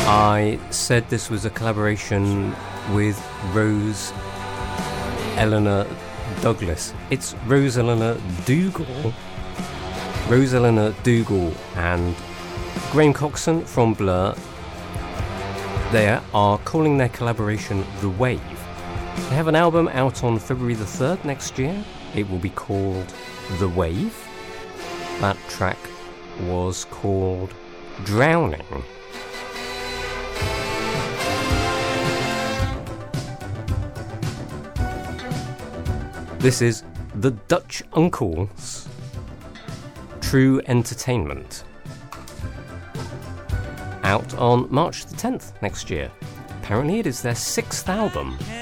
I said this was a collaboration with Rose Eleanor Douglas. It's Rose Eleanor Dougal. Rose Eleanor Dougal and Graham Coxon from Blur. They are calling their collaboration The Wave. They have an album out on February the 3rd next year. It will be called The Wave. That track was called Drowning. This is The Dutch Uncles, True Entertainment. Out on March the 10th next year. Apparently it is their 6th album.